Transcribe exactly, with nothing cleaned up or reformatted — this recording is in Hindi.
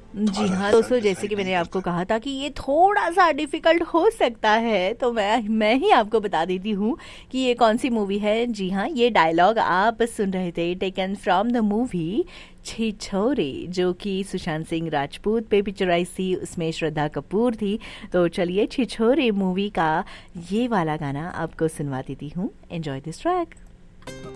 जी और हाँ, ऐसा दोस्तों जैसे डिसाइड कि नहीं मैंने कर आपको सकते। कहा था कि ये थोड़ा-सा डिफ़िकल्ट हो सकता है, तो मैं मैं ही आपको बता देती हूँ कि ये कौन-सी मूवी है। जी हाँ, ये डायलॉग आप सुन रहे थे टेकन फ्रॉम द मूवी छिछोरे, जो कि सुशांत सिंह राजपूत पे पिक्चराइज़ थी, उसमें श्रद्धा कपूर थी। तो चलिए छिछोरे मूवी का ये वाला गाना आपको सुनवा देती हूँ। Enjoy this track.